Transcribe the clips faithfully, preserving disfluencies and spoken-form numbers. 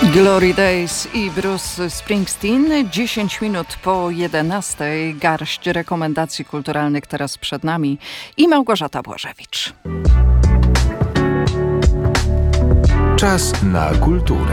Glory Days i Bruce Springsteen. dziesięć minut po jedenastej. Garść rekomendacji kulturalnych teraz przed nami i Małgorzata Błażewicz. Czas na kulturę.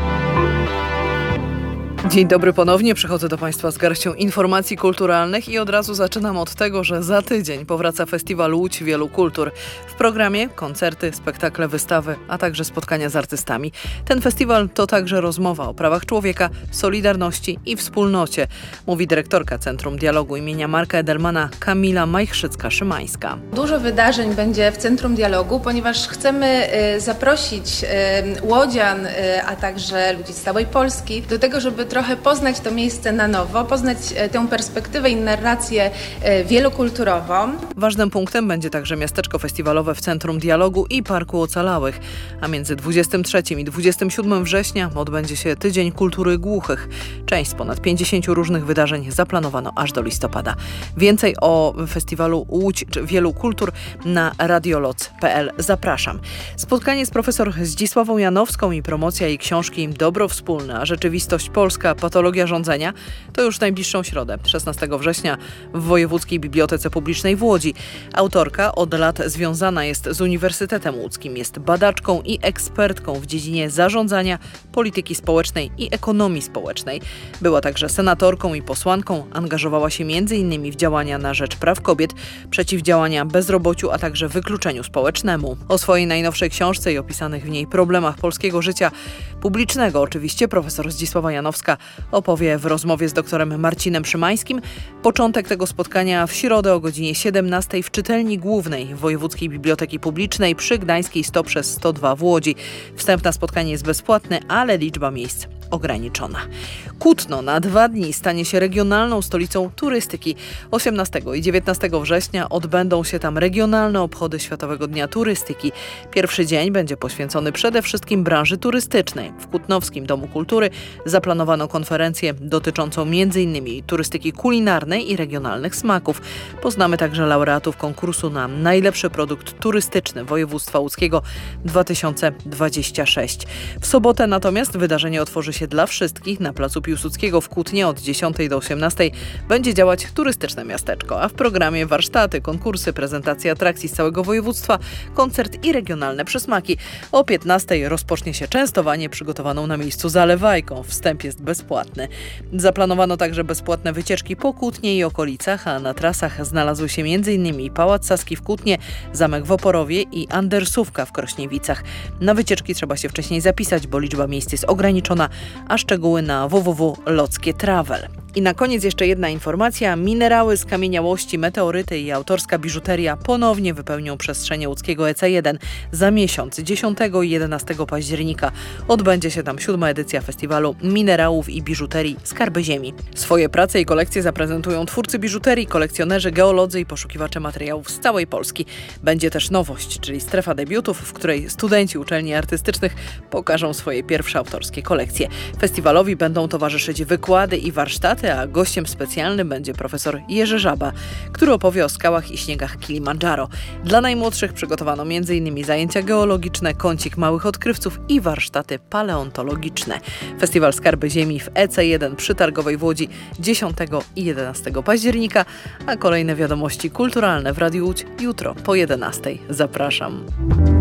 Dzień dobry ponownie, przychodzę do Państwa z garścią informacji kulturalnych i od razu zaczynam od tego, że za tydzień powraca festiwal Łódź Wielu Kultur. W programie koncerty, spektakle, wystawy, a także spotkania z artystami. Ten festiwal to także rozmowa o prawach człowieka, solidarności i wspólnocie, mówi dyrektorka Centrum Dialogu imienia Marka Edelmana Kamila Majchrzycka-Szymańska. Dużo wydarzeń będzie w Centrum Dialogu, ponieważ chcemy y, zaprosić y, łodzian, y, a także ludzi z całej Polski do tego, żeby trochę poznać to miejsce na nowo, poznać tę perspektywę i narrację wielokulturową. Ważnym punktem będzie także miasteczko festiwalowe w Centrum Dialogu i Parku Ocalałych, a między dwudziestym trzecim i dwudziestym siódmym września odbędzie się Tydzień Kultury Głuchych. Część z ponad pięćdziesięciu różnych wydarzeń zaplanowano aż do listopada. Więcej o festiwalu Łódź Wielu Kultur na radioloc kropka p l. Zapraszam. Spotkanie z profesor Zdzisławą Janowską i promocja jej książki Dobro wspólne, a rzeczywistość polska, patologia rządzenia, to już w najbliższą środę, szesnastego września w Wojewódzkiej Bibliotece Publicznej w Łodzi. Autorka od lat związana jest z Uniwersytetem Łódzkim, jest badaczką i ekspertką w dziedzinie zarządzania, polityki społecznej i ekonomii społecznej. Była także senatorką i posłanką, angażowała się między innymi w działania na rzecz praw kobiet, przeciwdziałania bezrobociu, a także wykluczeniu społecznemu. O swojej najnowszej książce i opisanych w niej problemach polskiego życia publicznego oczywiście profesor Zdzisława Janowska opowie w rozmowie z doktorem Marcinem Szymańskim. Początek tego spotkania w środę o godzinie siedemnastej w czytelni głównej Wojewódzkiej Biblioteki Publicznej przy Gdańskiej sto przez sto dwa w Łodzi. Wstęp na spotkanie jest bezpłatny, ale liczba miejsc ograniczona. Kutno na dwa dni stanie się regionalną stolicą turystyki. osiemnastego i dziewiętnastego września odbędą się tam regionalne obchody Światowego Dnia Turystyki. Pierwszy dzień będzie poświęcony przede wszystkim branży turystycznej. W Kutnowskim Domu Kultury zaplanowano konferencję dotyczącą między innymi turystyki kulinarnej i regionalnych smaków. Poznamy także laureatów konkursu na najlepszy produkt turystyczny województwa łódzkiego dwa tysiące dwudziesty szósty. W sobotę natomiast wydarzenie otworzy się dla wszystkich na placu Piłsudskiego w Kutnie od dziesiątej do osiemnastej. Będzie działać turystyczne miasteczko, a w programie warsztaty, konkursy, prezentacje atrakcji z całego województwa, koncert i regionalne przysmaki. O piętnastej rozpocznie się częstowanie przygotowaną na miejscu zalewajką. Wstęp jest bezpłatny. Zaplanowano także bezpłatne wycieczki po Kutnie i okolicach, a na trasach znalazły się między innymi Pałac Saski w Kutnie, Zamek w Oporowie i Andersówka w Krośniewicach. Na wycieczki trzeba się wcześniej zapisać, bo liczba miejsc jest ograniczona, a szczegóły na w w w kropka lockie travel. I na koniec jeszcze jedna informacja. Minerały, skamieniałości, meteoryty i autorska biżuteria ponownie wypełnią przestrzenie łódzkiego E C jeden. Za miesiąc, dziesiątego i jedenastego października, odbędzie się tam siódma edycja festiwalu minerałów i biżuterii Skarby Ziemi. Swoje prace i kolekcje zaprezentują twórcy biżuterii, kolekcjonerzy, geolodzy i poszukiwacze materiałów z całej Polski. Będzie też nowość, czyli strefa debiutów, w której studenci uczelni artystycznych pokażą swoje pierwsze autorskie kolekcje. Festiwalowi będą towarzyszyć wykłady i warsztaty, a gościem specjalnym będzie profesor Jerzy Żaba, który opowie o skałach i śniegach Kilimandżaro. Dla najmłodszych przygotowano między innymi zajęcia geologiczne, kącik małych odkrywców i warsztaty paleontologiczne. Festiwal Skarby Ziemi w E C jeden przy Targowej w Łodzi dziesiątego i jedenastego października, a kolejne wiadomości kulturalne w Radiu Łódź jutro po jedenastej. Zapraszam.